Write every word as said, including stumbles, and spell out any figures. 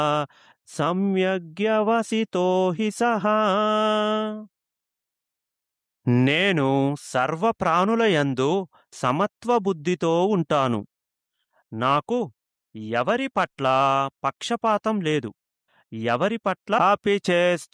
సమ్యగ్యవసితో హి సహా. నేను సర్వప్రాణులయందు సమత్వ బుద్ధితో ఉంటాను. నాకు ఎవరి పట్ల పక్షపాతం లేదు. ఎవరి పట్ల చేస్తూ